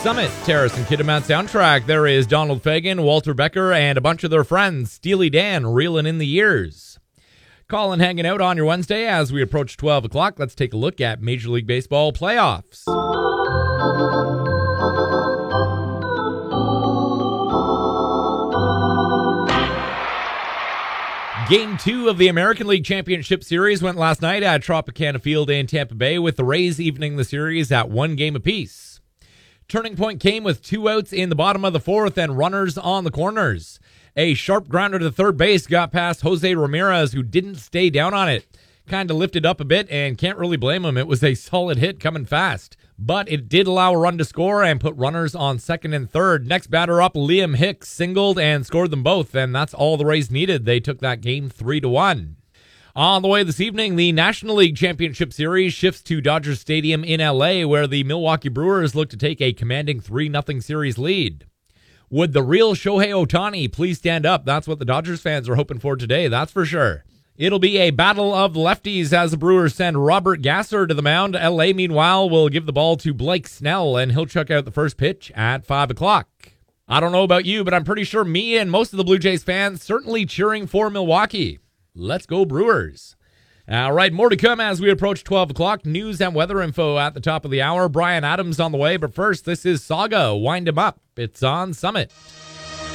Summit Terrace and Kitimat soundtrack. There is Donald Fagen, Walter Becker, and a bunch of their friends. Steely Dan, reeling in the years. Colin hanging out on your Wednesday as we approach 12 o'clock. Let's take a look at Major League Baseball playoffs. Game 2 of the American League Championship Series went last night at Tropicana Field in Tampa Bay, with the Rays evening the series at 1 game apiece. Turning point came with 2 outs in the bottom of the 4th and runners on the corners. A sharp grounder to third base got past Jose Ramirez, who didn't stay down on it. Kind of lifted up a bit, and can't really blame him. It was a solid hit coming fast. But it did allow a run to score and put runners on second and third. Next batter up, Liam Hicks singled and scored them both, and that's all the Rays needed. They took that game 3-1. On the way this evening, the National League Championship Series shifts to Dodger Stadium in LA, where the Milwaukee Brewers look to take a commanding 3-0 series lead. Would the real Shohei Ohtani please stand up? That's what the Dodgers fans are hoping for today, that's for sure. It'll be a battle of lefties as the Brewers send Robert Gasser to the mound. LA, meanwhile, will give the ball to Blake Snell, and he'll check out the first pitch at 5 o'clock. I don't know about you, but I'm pretty sure me and most of the Blue Jays fans certainly cheering for Milwaukee. Let's go Brewers. All right, more to come as we approach 12 o'clock. News and weather info at the top of the hour. Brian Adams on the way, but first, this is Saga. Wind 'em up. It's on Summit.